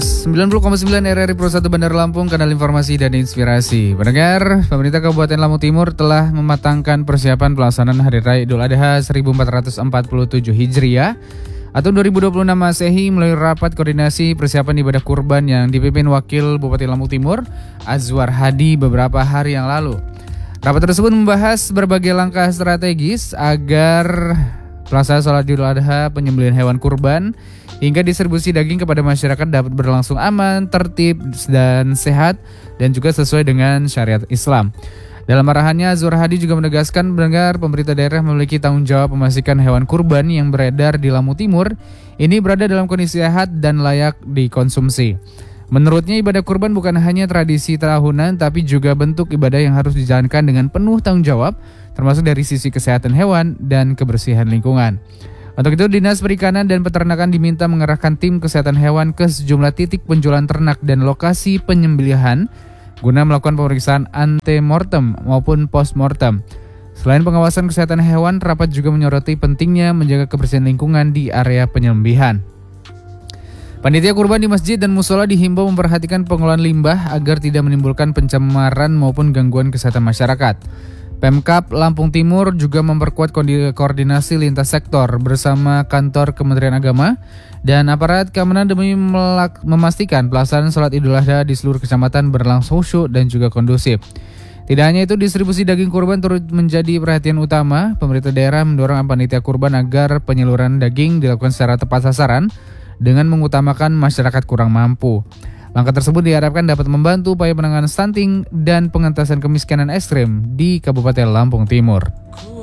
90,9 RRI Pro 1 Bandar Lampung, kanal informasi dan inspirasi. Pendengar, pemerintah Kabupaten Lampung Timur telah mematangkan persiapan pelaksanaan Hari Raya Idul Adha 1447 Hijriah atau 2026 Masehi melalui rapat koordinasi persiapan ibadah kurban yang dipimpin Wakil Bupati Lampung Timur, Azwar Hadi, beberapa hari yang lalu. Rapat tersebut membahas berbagai langkah strategis agar pelaksanaan sholat Idul Adha, penyembelihan hewan kurban, hingga distribusi daging kepada masyarakat dapat berlangsung aman, tertib, dan sehat, dan juga sesuai dengan syariat Islam. Dalam arahannya, Azwar Hadi juga menegaskan pendengar pemerintah daerah memiliki tanggung jawab memastikan hewan kurban yang beredar di Lampung Timur ini berada dalam kondisi sehat dan layak dikonsumsi. Menurutnya, ibadah kurban bukan hanya tradisi tahunan, tapi juga bentuk ibadah yang harus dijalankan dengan penuh tanggung jawab, termasuk dari sisi kesehatan hewan dan kebersihan lingkungan. Untuk itu, Dinas Perikanan dan Peternakan diminta mengerahkan tim kesehatan hewan ke sejumlah titik penjualan ternak dan lokasi penyembelihan guna melakukan pemeriksaan antemortem maupun postmortem. Selain pengawasan kesehatan hewan, rapat juga menyoroti pentingnya menjaga kebersihan lingkungan di area penyembelihan. Panitia kurban di masjid dan musola dihimbau memperhatikan pengelolaan limbah agar tidak menimbulkan pencemaran maupun gangguan kesehatan masyarakat. Pemkab Lampung Timur juga memperkuat koordinasi lintas sektor bersama kantor Kementerian Agama dan aparat keamanan demi memastikan pelaksanaan sholat Idul Adha di seluruh kecamatan berlangsung khusyuk dan juga kondusif. Tidak hanya itu, distribusi daging kurban turut menjadi perhatian utama. Pemerintah daerah mendorong panitia kurban agar penyaluran daging dilakukan secara tepat sasaran dengan mengutamakan masyarakat kurang mampu. Langkah tersebut diharapkan dapat membantu upaya penanganan stunting dan pengentasan kemiskinan ekstrim di Kabupaten Lampung Timur.